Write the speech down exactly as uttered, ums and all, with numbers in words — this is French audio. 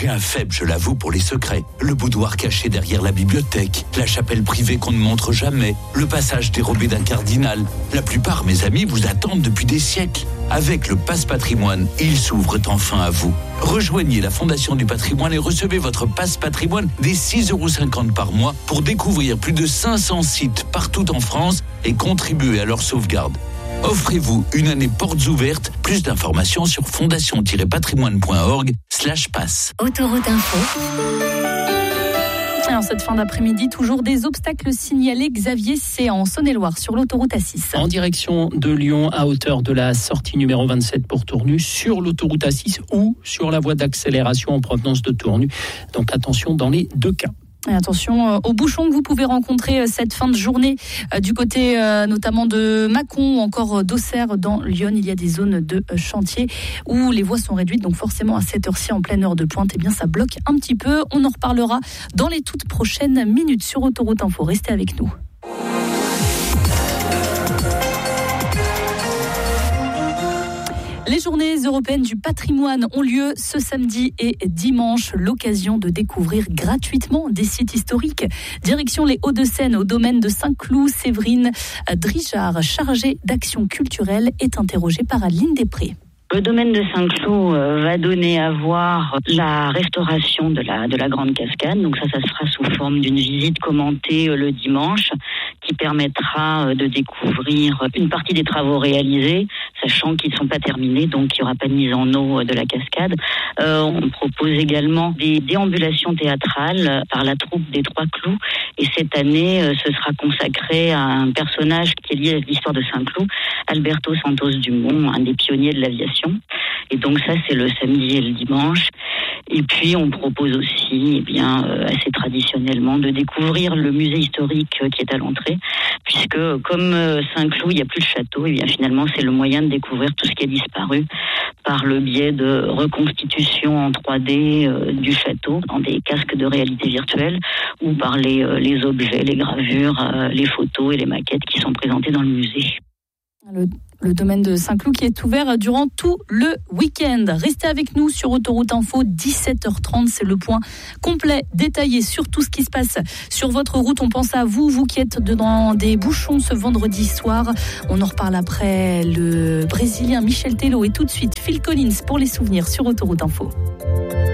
J'ai un faible, je l'avoue, pour les secrets. Le boudoir caché derrière la bibliothèque, la chapelle privée qu'on ne montre jamais, le passage dérobé d'un cardinal. La plupart, mes amis, vous attendent depuis des siècles. Avec le Pass Patrimoine, ils s'ouvrent enfin à vous. Rejoignez la Fondation du Patrimoine et recevez votre Pass Patrimoine dès six euros cinquante par mois pour découvrir plus de cinq cents sites partout en France et contribuer à leur sauvegarde. Offrez-vous une année portes ouvertes. Plus d'informations sur fondation-patrimoine.org slash pass. Autoroute Info. Alors, cette fin d'après-midi, toujours des obstacles signalés. Xavier, c'est en Saône-et-Loire, sur l'autoroute A six. En direction de Lyon, à hauteur de la sortie numéro vingt-sept pour Tournu, sur l'autoroute A six ou sur la voie d'accélération en provenance de Tournu. Donc attention dans les deux cas. Et attention aux bouchons que vous pouvez rencontrer cette fin de journée du côté notamment de Mâcon ou encore d'Auxerre dans Lyon. Il y a des zones de chantier où les voies sont réduites, donc forcément à cette heure-ci en pleine heure de pointe, eh bien ça bloque un petit peu. On en reparlera dans les toutes prochaines minutes sur Autoroute Info. Restez avec nous. Les journées européennes du patrimoine ont lieu ce samedi et dimanche. L'occasion de découvrir gratuitement des sites historiques. Direction les Hauts-de-Seine au domaine de Saint-Cloud. Séverine Drijard, chargée d'action culturelle, est interrogée par Adeline Després. Le domaine de Saint-Cloud va donner à voir la restauration de la, de la Grande Cascade. Donc ça, ça se fera sous forme d'une visite commentée le dimanche qui permettra de découvrir une partie des travaux réalisés, sachant qu'ils ne sont pas terminés, donc il n'y aura pas de mise en eau de la cascade. Euh, on propose également des déambulations théâtrales par la troupe des Trois Clous. Et cette année, ce sera consacré à un personnage qui est lié à l'histoire de Saint-Cloud, Alberto Santos Dumont, un des pionniers de l'aviation. Et donc ça, c'est le samedi et le dimanche. Et puis, on propose aussi, eh bien, euh, assez traditionnellement, de découvrir le musée historique euh, qui est à l'entrée, puisque comme euh, Saint-Cloud, il n'y a plus de château, et bien finalement, c'est le moyen de découvrir tout ce qui a disparu par le biais de reconstitution en trois D euh, du château, dans des casques de réalité virtuelle, ou par les, euh, les objets, les gravures, euh, les photos et les maquettes qui sont présentées dans le musée. Le, le domaine de Saint-Cloud qui est ouvert durant tout le week-end. Restez avec nous sur Autoroute Info, dix-sept heures trente. C'est le point complet, détaillé sur tout ce qui se passe sur votre route. On pense à vous, vous qui êtes dans des bouchons ce vendredi soir. On en reparle après le Brésilien Michel Tello et tout de suite Phil Collins pour les souvenirs sur Autoroute Info.